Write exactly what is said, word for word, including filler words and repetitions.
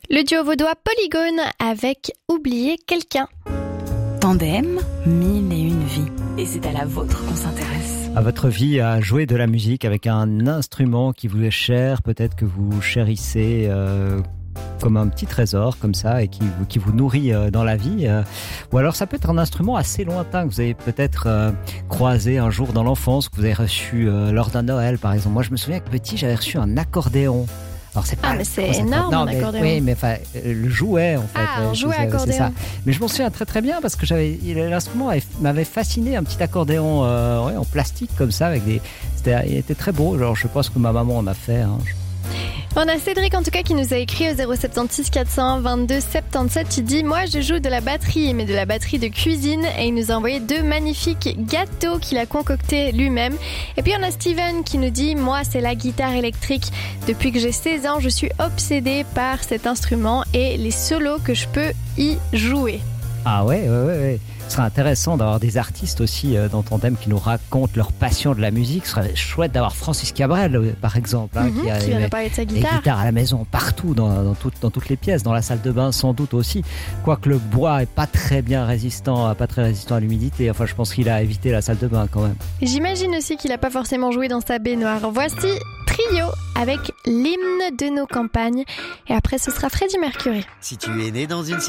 Le duo vaudois Polygone avec Oublier quelqu'un. Tandem, mille et une vies. Et c'est à la vôtre qu'on s'intéresse. À votre vie, à jouer de la musique avec un instrument qui vous est cher, peut-être que vous chérissez euh, comme un petit trésor, comme ça, et qui vous, qui vous nourrit euh, dans la vie. Euh, ou alors ça peut être un instrument assez lointain que vous avez peut-être euh, croisé un jour dans l'enfance, que vous avez reçu euh, lors d'un Noël, par exemple. Moi, je me souviens que petit, j'avais reçu un accordéon. Alors c'est pas, ah mais c'est c'est énorme pas, non, un mais, accordéon. Oui, mais enfin le jouet en fait. Ah, euh, un jouet c'est, accordéon. C'est ça. Mais je m'en souviens très très bien parce que j'avais l'instrument avait, m'avait fasciné, un petit accordéon euh, ouais, en plastique comme ça avec des. C'était, il était très beau. Genre je pense que ma maman en a fait. Hein. On a Cédric en tout cas qui nous a écrit au zéro sept six quatre cent vingt-deux soixante-dix-sept. Il dit: moi je joue de la batterie, mais de la batterie de cuisine, et il nous a envoyé deux magnifiques gâteaux qu'il a concoctés lui-même. Et puis on a Steven qui nous dit: moi c'est la guitare électrique. Depuis que j'ai seize ans, je suis obsédée par cet instrument et les solos que je peux y jouer. Ah ouais, ouais, ouais, ouais. Ce serait intéressant d'avoir des artistes aussi euh, dans Tandem qui nous racontent leur passion de la musique. Ce serait chouette d'avoir Francis Cabrel, euh, par exemple, hein, mm-hmm, qui a qui vient de parler de sa guitare. Des guitares à la maison, partout, dans, dans, tout, dans toutes les pièces, dans la salle de bain sans doute aussi. Quoique le bois est pas très bien résistant, pas très résistant à l'humidité. Enfin, je pense qu'il a évité la salle de bain quand même. J'imagine aussi qu'il a pas forcément joué dans sa baignoire. Voici Trio avec l'hymne de nos campagnes. Et après, ce sera Freddie Mercury. Si tu es né dans une